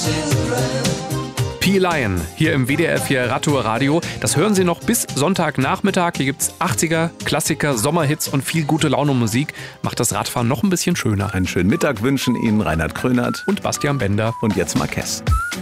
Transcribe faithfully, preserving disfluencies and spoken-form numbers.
P. Lion hier im W D R vier Radtour Radio. Das hören Sie noch bis Sonntagnachmittag. Hier gibt's achtziger, Klassiker, Sommerhits und viel gute Laune Musik. Macht das Radfahren noch ein bisschen schöner. Einen schönen Mittag wünschen Ihnen Reinhard Krönert Und Bastian Bender. Und jetzt Marquez.